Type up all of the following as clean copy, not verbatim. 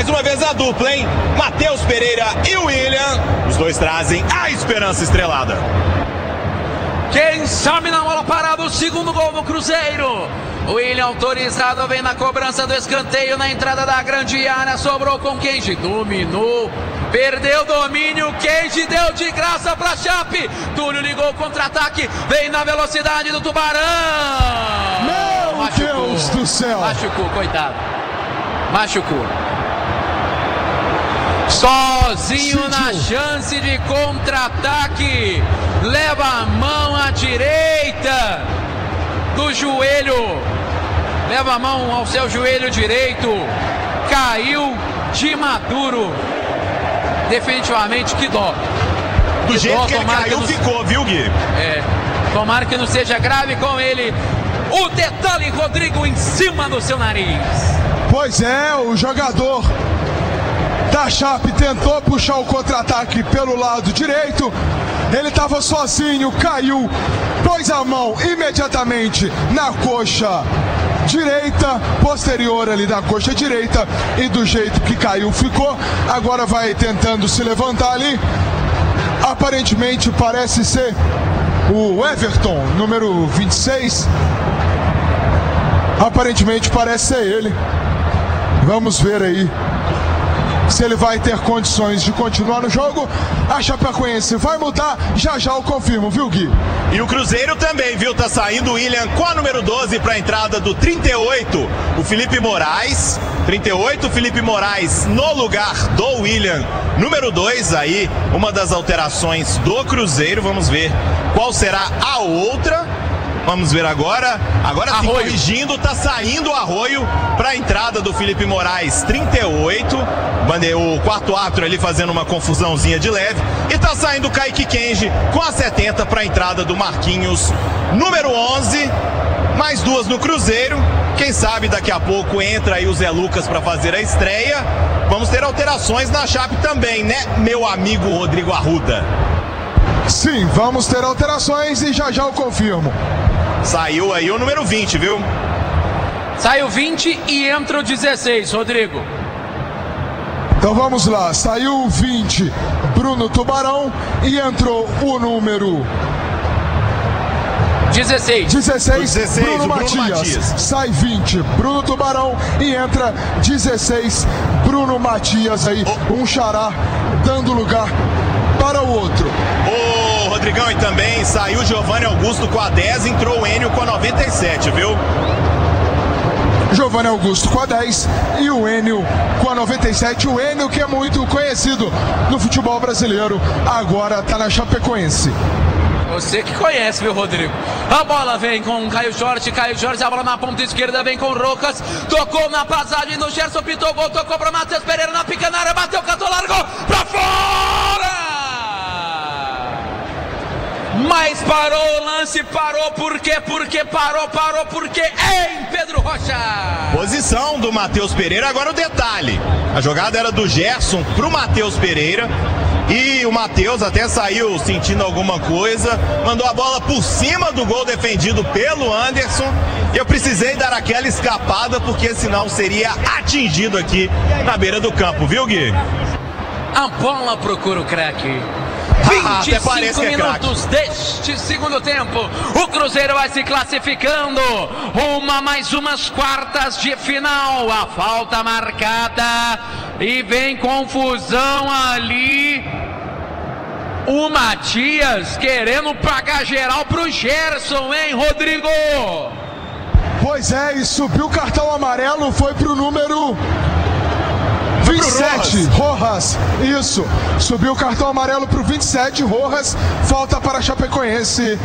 uma vez a dupla, hein? Matheus Pereira e o William. Os dois trazem a esperança estrelada. Quem sabe na bola parada o segundo gol do Cruzeiro. O William autorizado, vem na cobrança do escanteio na entrada da grande área. Sobrou com Kenji, dominou, perdeu o domínio. Kenji deu de graça pra Chape. Túlio ligou o contra-ataque, vem na velocidade do Tubarão. Meu Deus do céu. Machucou, coitado. Machucou. Sozinho na chance de contra-ataque. Leva a mão à direita do joelho. Leva a mão ao seu joelho direito. Caiu de maduro. Definitivamente, que dó. Do jeito que ele caiu, ficou, viu, Gui? Tomara que não seja grave com ele. O detalhe, Rodrigo, em cima do seu nariz. Pois é, o jogador da Chape tentou puxar o contra-ataque pelo lado direito. Ele estava sozinho, caiu, pôs a mão imediatamente na coxa direita, posterior ali da coxa direita, e do jeito que caiu ficou. Agora vai tentando se levantar ali. Aparentemente parece ser o Everton, número 26. Aparentemente parece ser ele. Vamos ver aí se ele vai ter condições de continuar no jogo. A Chapecoense vai mudar, já eu confirmo, viu, Gui? E o Cruzeiro também, viu? Tá saindo o William com a número 12 para a entrada do 38, o Felipe Moraes. 38, Felipe Moraes no lugar do William, número 2 aí, uma das alterações do Cruzeiro. Vamos ver qual será a outra. Vamos ver agora. Agora sim, corrigindo, tá saindo o Arroio para a entrada do Felipe Moraes, 38. O quarto árbitro ali fazendo uma confusãozinha de leve. E tá saindo o Kaique Kenji com a 70 para a entrada do Marquinhos, número 11. Mais duas no Cruzeiro. Quem sabe daqui a pouco entra aí o Zé Lucas para fazer a estreia. Vamos ter alterações na Chape também, né, meu amigo Rodrigo Arruda? Sim, vamos ter alterações e já eu confirmo. Saiu aí o número 20, viu? Saiu 20 e entra o 16, Rodrigo. Então vamos lá, saiu o 20, Bruno Tubarão, e entrou o número 16, Bruno Matias. Sai 20, Bruno Tubarão, e entra 16, Bruno Matias aí, um xará dando lugar para o outro. Ô, Rodrigão, e também saiu Giovanni Augusto com a 10, entrou o Enio com a 97, viu? Giovanni Augusto com a 10 e o Enio com a 97. O Enio, que é muito conhecido no futebol brasileiro, agora tá na Chapecoense. Você que conhece, viu, Rodrigo? A bola vem com o Caio Jorge, a bola na ponta esquerda, vem com o Rojas, tocou na passagem do Gerson, pitou gol, tocou para Matheus Pereira na pequena área, bateu, catou, largou, pra fora! Mas parou o lance, parou por quê? Parou porque em Pedro Rocha. Posição do Matheus Pereira, agora o detalhe. A jogada era do Gerson pro Matheus Pereira. E o Matheus até saiu sentindo alguma coisa, mandou a bola por cima do gol defendido pelo Anderson. E eu precisei dar aquela escapada, porque senão seria atingido aqui na beira do campo, viu, Gui? A bola procura o craque. 25 minutos deste segundo tempo. O Cruzeiro vai se classificando. Mais umas quartas de final. A falta marcada. E vem confusão ali. O Matias querendo pagar geral pro Gerson, hein, Rodrigo? Pois é, e subiu o cartão amarelo, foi pro número 27, Rojas. Isso, subiu o cartão amarelo pro 27, Rojas. Falta para a Chapecoense.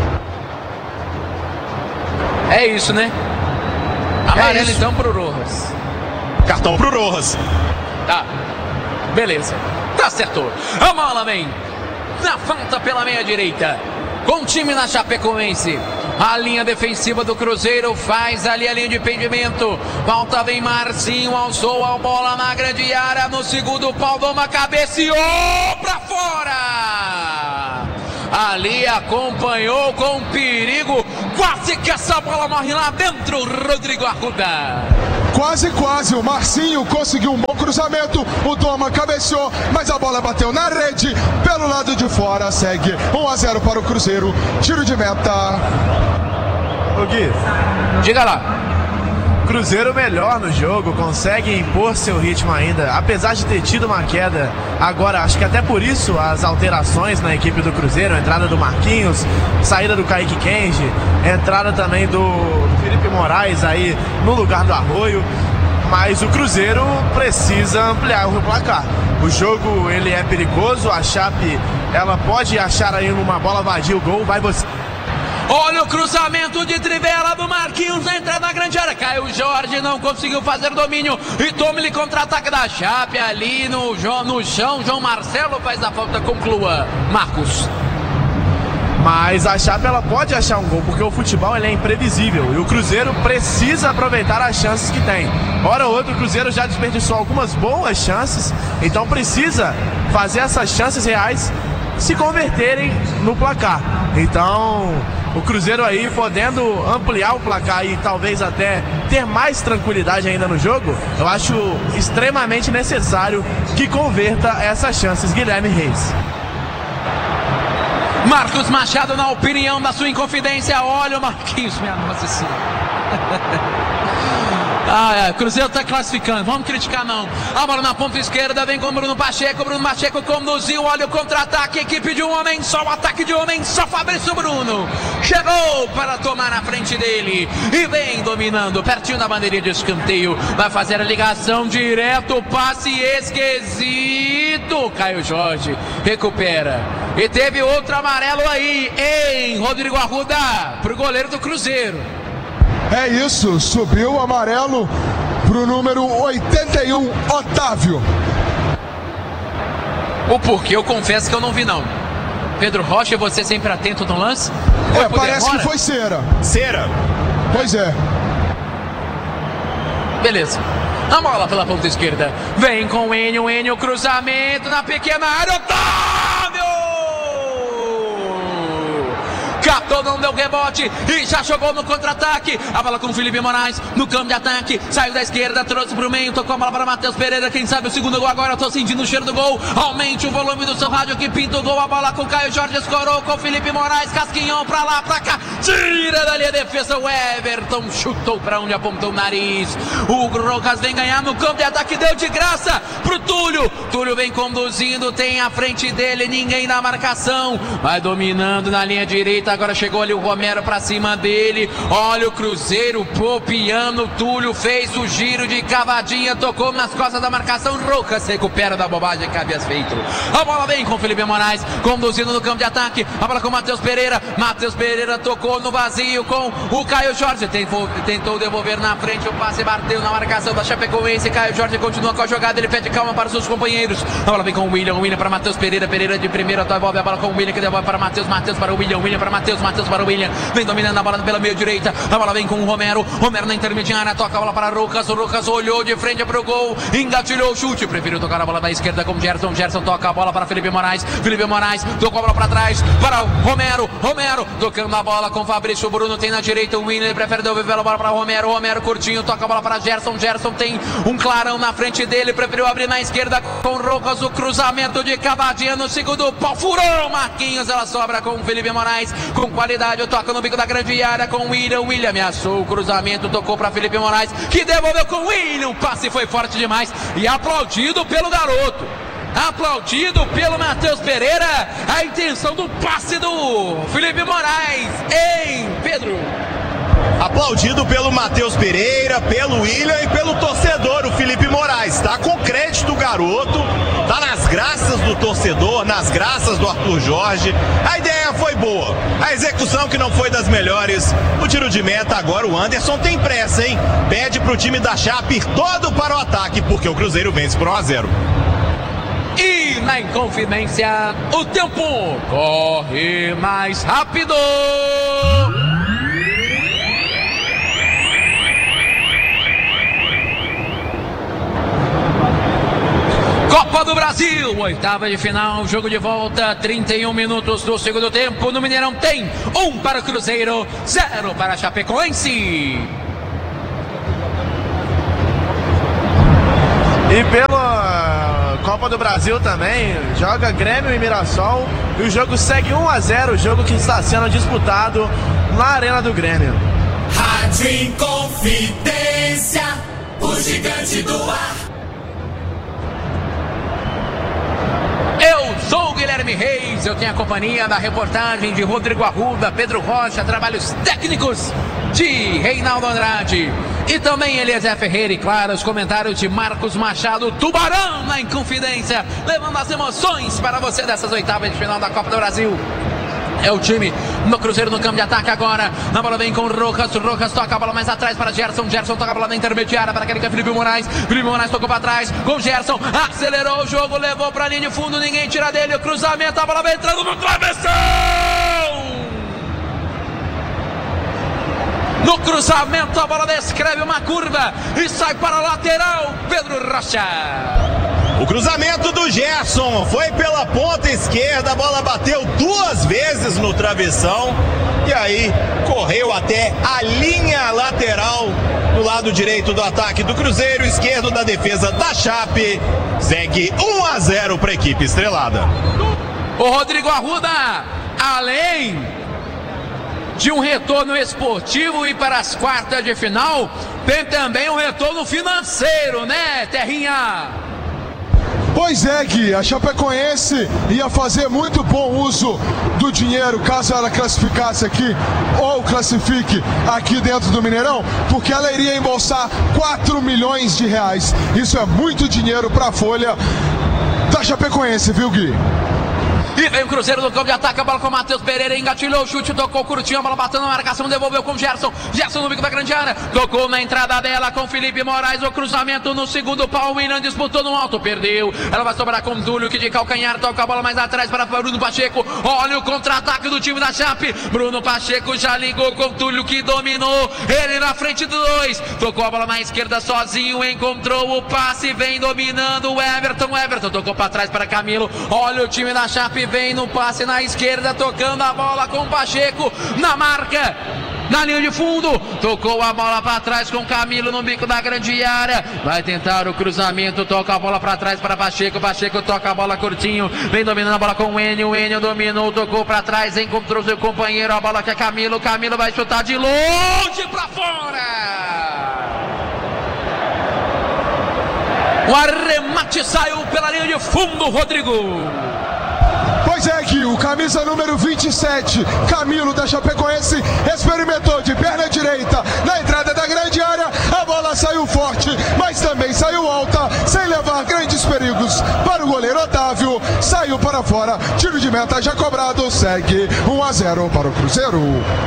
É isso, né? Amarelo então pro Rojas. Cartão pro Rojas. Tá, beleza. Tá certo. A bola vem na falta pela meia direita. Com o time na Chapecoense. A linha defensiva do Cruzeiro faz ali a linha de impedimento. Falta, vem Marcinho, alçou a bola na grande área. No segundo pau, dá uma cabeceou pra fora. Ali acompanhou com perigo. Quase que essa bola morre lá dentro, Rodrigo Arruda. Quase, o Marcinho conseguiu um bom cruzamento, o Doma cabeceou, mas a bola bateu na rede, pelo lado de fora, segue 1-0 para o Cruzeiro, tiro de meta. Ô Gui, diga lá. Cruzeiro melhor no jogo, consegue impor seu ritmo ainda, apesar de ter tido uma queda. Agora, acho que até por isso as alterações na equipe do Cruzeiro, a entrada do Marquinhos, saída do Kaique Kenji, entrada também do Felipe Moraes aí no lugar do Arroio. Mas o Cruzeiro precisa ampliar o placar. O jogo ele é perigoso, a Chape ela pode achar aí numa bola vadia o gol, vai você. Olha o cruzamento de trivela do Marquinhos na entrada da grande área. Caio Jorge não conseguiu fazer domínio e toma-lhe contra-ataque da Chape ali no chão. João Marcelo faz a falta, conclua, Marcos. Mas a Chape ela pode achar um gol, porque o futebol ele é imprevisível e o Cruzeiro precisa aproveitar as chances que tem. Hora ou outra o Cruzeiro já desperdiçou algumas boas chances, então precisa fazer essas chances reais se converterem no placar. Então o Cruzeiro aí podendo ampliar o placar e talvez até ter mais tranquilidade ainda no jogo, eu acho extremamente necessário que converta essas chances. Guilherme Reis. Marcos Machado, na opinião da sua Inconfidência, olha o Marquinhos, minha nossa senhora. Cruzeiro tá classificando, vamos criticar não. A bola na ponta esquerda, vem com o Bruno Pacheco conduziu, olha o contra-ataque, equipe de um homem só, o ataque de um homem só, Fabrício Bruno chegou para tomar na frente dele e vem dominando, pertinho da bandeirinha de escanteio, vai fazer a ligação direto, passe esquisito, Caio Jorge recupera e teve outro amarelo aí, hein, Rodrigo Arruda, pro goleiro do Cruzeiro. É isso, subiu o amarelo pro número 81, Otávio. O porquê eu confesso que eu não vi não. Pedro Rocha, você sempre atento no lance? Parece que foi cera. Cera? Pois é. Beleza. A bola pela ponta esquerda. Vem com o Enio, cruzamento na pequena área, Otávio! Catou, não deu rebote e já jogou no contra-ataque. A bola com o Felipe Moraes no campo de ataque. Saiu da esquerda, trouxe pro meio, tocou a bola para Matheus Pereira. Quem sabe o segundo gol agora, eu tô sentindo o cheiro do gol. Aumente o volume do seu rádio que pinta o gol. A bola com o Caio Jorge, escorou com o Felipe Moraes. Casquinhão pra lá, pra cá. Tira dali a defesa, o Everton chutou pra onde apontou o nariz. O Rocas vem ganhar no campo de ataque, deu de graça pro Túlio. Túlio vem conduzindo, tem à frente dele ninguém na marcação. Vai dominando na linha direita. Agora chegou ali o Romero pra cima dele. Olha o Cruzeiro popiando. Túlio fez o giro de cavadinha, tocou nas costas da marcação. Rocas se recupera da bobagem que havia feito. A bola vem com o Felipe Moraes conduzindo no campo de ataque. A bola com o Matheus Pereira. Matheus Pereira tocou no vazio com o Caio Jorge. Tentou devolver na frente. O passe bateu na marcação da Chapecoense. Caio Jorge continua com a jogada. Ele pede calma para os seus companheiros. A bola vem com o William para Matheus Pereira. Pereira de primeira devolve a bola com o William, que devolve para Matheus. Matheus para o William para Matheus para o William, vem dominando a bola pela meia direita, a bola vem com o Romero na intermediária, toca a bola para Rocas olhou de frente para o gol, engatilhou o chute, preferiu tocar a bola da esquerda com Gerson toca a bola para Felipe Moraes tocou a bola para trás, para o Romero tocando a bola com Fabrício Bruno, tem na direita o William, ele prefere devolver a bola para Romero curtinho, toca a bola para Gerson tem um clarão na frente dele, preferiu abrir na esquerda com Rocas, o cruzamento de cavadinha no segundo pau, furou Marquinhos, ela sobra com o Felipe Moraes, com qualidade, toca no bico da grande área com o William ameaçou o cruzamento, tocou para Felipe Moraes, que devolveu com o William, o passe foi forte demais e aplaudido pelo garoto, aplaudido pelo Matheus Pereira, a intenção do passe do Felipe Moraes, hein, Pedro? Aplaudido pelo Matheus Pereira, pelo William e pelo torcedor, o Felipe Moraes. Tá com crédito o garoto, tá nas graças do torcedor, nas graças do Arthur Jorge. A ideia foi boa, a execução que não foi das melhores. O tiro de meta agora, o Anderson tem pressa, hein? Pede pro time da Chape ir todo para o ataque, porque o Cruzeiro vence por 1-0. E na Inconfidência, o tempo corre mais rápido. Copa do Brasil, oitava de final, jogo de volta, 31 minutos do segundo tempo. No Mineirão tem 1 para o Cruzeiro, 0 para a Chapecoense. E pela Copa do Brasil também, joga Grêmio e Mirassol. E o jogo segue 1-0, o jogo que está sendo disputado na Arena do Grêmio. Rádio Inconfidência, o gigante do ar. Eu sou o Guilherme Reis, eu tenho a companhia da reportagem de Rodrigo Arruda, Pedro Rocha, trabalhos técnicos de Reinaldo Andrade. E também Eliezer Ferreira e, claro, os comentários de Marcos Machado, Tubarão na Inconfidência, levando as emoções para você dessas oitavas de final da Copa do Brasil. É o time no Cruzeiro no campo de ataque agora. Na bola vem com Rojas. Rojas toca a bola mais atrás para Gerson. Gerson toca a bola na intermediária para aquele que é Felipe Moraes. Felipe Moraes tocou para trás com Gerson. Acelerou o jogo, levou para a linha de fundo. Ninguém tira dele. O cruzamento, a bola vai entrando no travessão. No cruzamento, a bola descreve uma curva e sai para a lateral. Pedro Rocha. O cruzamento do Gerson foi pela ponta esquerda, a bola bateu 2 vezes no travessão e aí correu até a linha lateral do lado direito do ataque do Cruzeiro, esquerdo da defesa da Chape. Segue 1-0 para a equipe estrelada. O Rodrigo Arruda, além de um retorno esportivo e para as quartas de final, tem também um retorno financeiro, né, Terrinha? Pois é, Gui, a Chapecoense ia fazer muito bom uso do dinheiro caso ela classificasse aqui ou classifique aqui dentro do Mineirão, porque ela iria embolsar 4 milhões de reais. Isso é muito dinheiro para a folha da Chapecoense, viu, Gui? E vem o Cruzeiro no campo de ataque, a bola com o Matheus Pereira, engatilhou o chute, tocou curtinho, a bola batendo na marcação, devolveu com o Gerson. Gerson no bico da grande área, tocou na entrada dela com Felipe Moraes, o cruzamento no segundo pau, o Willian disputou no alto, perdeu. Ela vai sobrar com o Túlio, que de calcanhar toca a bola mais atrás para Bruno Pacheco. Olha o contra-ataque do time da Chape. Bruno Pacheco já ligou com o Túlio, que dominou, ele na frente do 2, tocou a bola na esquerda sozinho, encontrou o passe, vem dominando o Everton. Everton tocou para trás para Camilo. Olha o time da Chape, vem no passe na esquerda, tocando a bola com o Pacheco na marca, na linha de fundo, tocou a bola para trás com Camilo no bico da grande área, vai tentar o cruzamento, toca a bola para trás para Pacheco. Pacheco toca a bola curtinho, vem dominando a bola com o Enio. O Enio dominou, tocou para trás, encontrou seu companheiro, a bola que é Camilo. Camilo vai chutar de longe para fora. O arremate saiu pela linha de fundo, Rodrigo. Pois é, Gui, o camisa número 27, Camilo da Chapecoense, experimentou de perna direita na entrada da grande área, a bola saiu forte, mas também saiu alta, sem levar grandes perigos para o goleiro Otávio, saiu para fora, tiro de meta já cobrado, segue 1-0 para o Cruzeiro.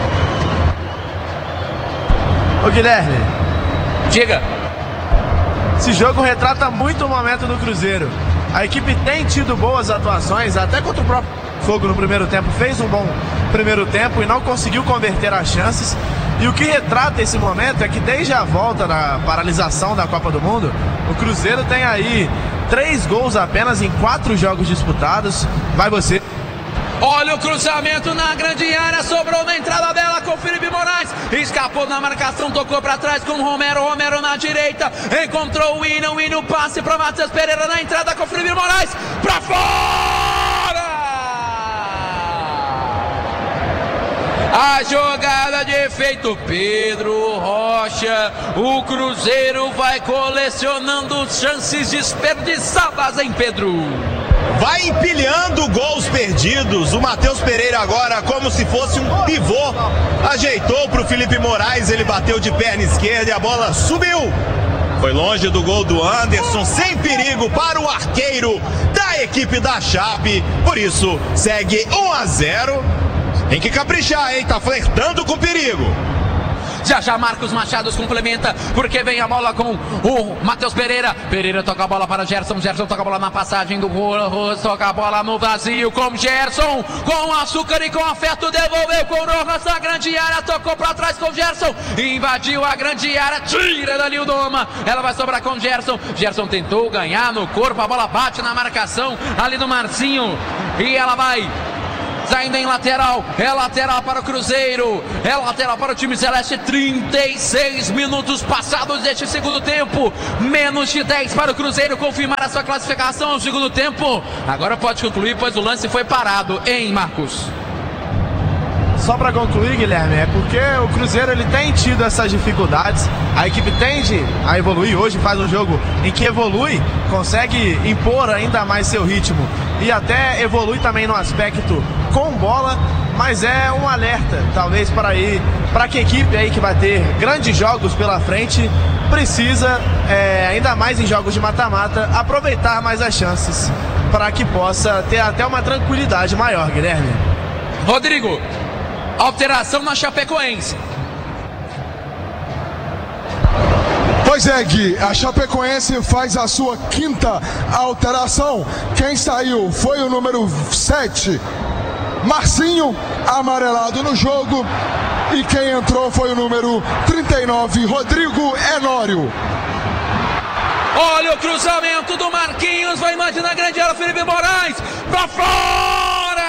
Ô Guilherme, diga. Esse jogo retrata muito o momento do Cruzeiro. A equipe tem tido boas atuações, até contra o próprio Fogo no primeiro tempo, fez um bom primeiro tempo e não conseguiu converter as chances. E o que retrata esse momento é que desde a volta da paralisação da Copa do Mundo, o Cruzeiro tem aí 3 gols apenas em 4 jogos disputados. Vai você. Olha o cruzamento na grande área, sobrou na entrada dela com o Felipe Moraes, escapou na marcação, tocou para trás com o Romero. Romero na direita, encontrou o Willian. Willian passe para Matheus Pereira na entrada com o Felipe Moraes, para fora! A jogada de efeito, Pedro Rocha. O Cruzeiro vai colecionando chances desperdiçadas, hein, Pedro? Vai empilhando gols perdidos. O Matheus Pereira agora, como se fosse um pivô, ajeitou para o Felipe Moraes, ele bateu de perna esquerda e a bola subiu. Foi longe do gol do Anderson, sem perigo para o arqueiro da equipe da Chape. Por isso, segue 1-0. Tem que caprichar, hein? Tá flertando com perigo. Já Marcos Machado complementa, porque vem a bola com o Matheus Pereira. Pereira toca a bola para Gerson. Gerson toca a bola na passagem do Rojas, toca a bola no vazio com Gerson, com açúcar e com afeto, devolveu com o Rojas na grande área, tocou para trás com Gerson, invadiu a grande área, tira dali o Doma, ela vai sobrar com Gerson. Gerson tentou ganhar no corpo, a bola bate na marcação ali do Marcinho e ela vai Mas ainda em lateral, é lateral para o Cruzeiro, é lateral para o time celeste. 36 minutos passados deste segundo tempo, menos de 10 para o Cruzeiro confirmar a sua classificação no segundo tempo. Agora pode concluir, pois o lance foi parado, hein, Marcos? Só para concluir, Guilherme, é porque o Cruzeiro ele tem tido essas dificuldades, a equipe tende a evoluir, hoje faz um jogo em que evolui, consegue impor ainda mais seu ritmo e até evolui também no aspecto com bola, mas é um alerta, talvez para que a equipe aí que vai ter grandes jogos pela frente, precisa, ainda mais em jogos de mata-mata, aproveitar mais as chances, para que possa ter até uma tranquilidade maior, Guilherme. Rodrigo, alteração na Chapecoense. Pois é, Gui, a Chapecoense faz a sua quinta alteração. Quem saiu foi o número 7, Marcinho, amarelado no jogo. E quem entrou foi o número 39, Rodrigo Enório. Olha o cruzamento do Marquinhos, vai imaginar a grande área, Felipe Moraes, pra fora!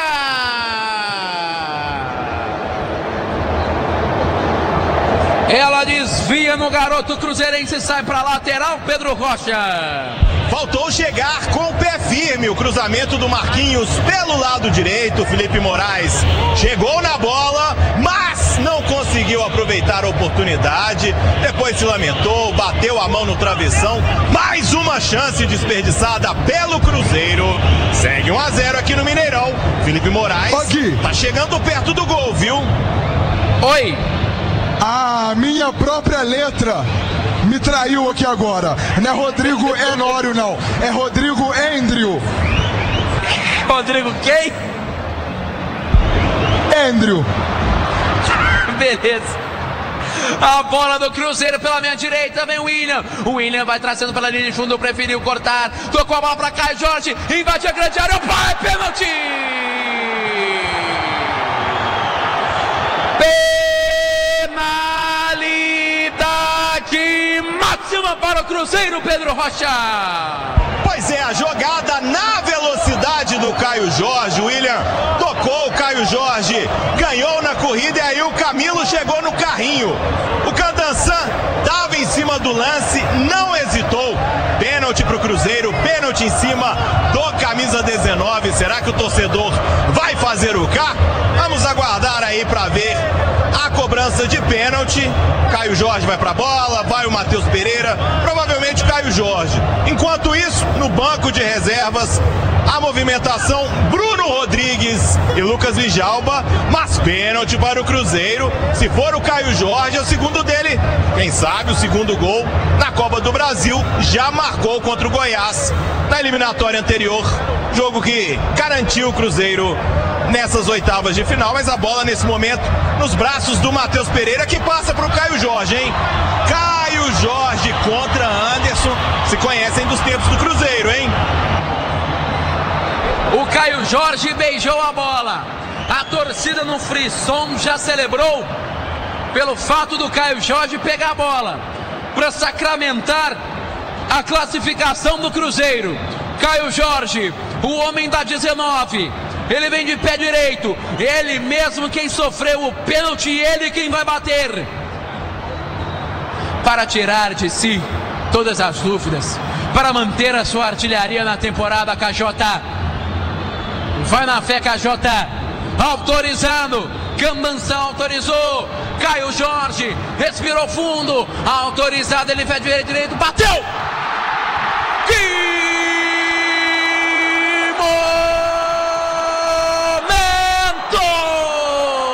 Ela desvia no garoto cruzeirense, sai para lateral, Pedro Rocha. Faltou chegar com o pé firme, o cruzamento do Marquinhos pelo lado direito. Felipe Moraes chegou na bola, mas não conseguiu aproveitar a oportunidade. Depois se lamentou, bateu a mão no travessão. Mais uma chance desperdiçada pelo Cruzeiro. Segue 1-0 aqui no Mineirão. Felipe Moraes tá chegando perto do gol, viu? Oi. A minha própria letra me traiu aqui agora. Não é Rodrigo Enório, não. É Rodrigo Endrio. Rodrigo quem? Endrio. Beleza. A bola do Cruzeiro pela minha direita, vem o William. O William vai trazendo pela linha de fundo, preferiu cortar. Tocou a bola para Caio Jorge, invade a grande área, pai, pênalti! Penalidade máxima para o Cruzeiro, Pedro Rocha. Pois é, a jogada na velocidade do Caio Jorge. O William tocou, o Caio Jorge ganhou na corrida e aí o Camilo chegou no carrinho. O Candançan estava em cima do lance, não hesitou. Pênalti para o Cruzeiro, pênalti em cima do camisa 19. Será que o torcedor vai fazer o K? Vamos aguardar aí para ver a cobrança de pênalti. Caio Jorge vai para a bola, vai o Matheus Pereira, provavelmente o Caio Jorge. Enquanto isso, no banco de reservas, a movimentação Bruno Rodrigues e Lucas Lijalba, mas pênalti para o Cruzeiro. Se for o Caio Jorge, é o segundo dele. Quem sabe o segundo gol na Copa do Brasil, já marcou contra o Goiás na eliminatória anterior. Jogo que garantiu o Cruzeiro nessas oitavas de final, mas a bola nesse momento nos braços do Matheus Pereira, que passa para o Caio Jorge, hein? Caio Jorge contra Anderson, se conhecem dos tempos do Cruzeiro, hein? O Caio Jorge beijou a bola. A torcida no frisson já celebrou pelo fato do Caio Jorge pegar a bola para sacramentar a classificação do Cruzeiro. Caio Jorge, o homem da 19, ele vem de pé direito, ele mesmo quem sofreu o pênalti, ele quem vai bater para tirar de si todas as dúvidas, para manter a sua artilharia na temporada. KJ vai na fé, KJ autorizando, Candançan autorizou, Caio Jorge respirou fundo, autorizado, ele pé direito, bateu!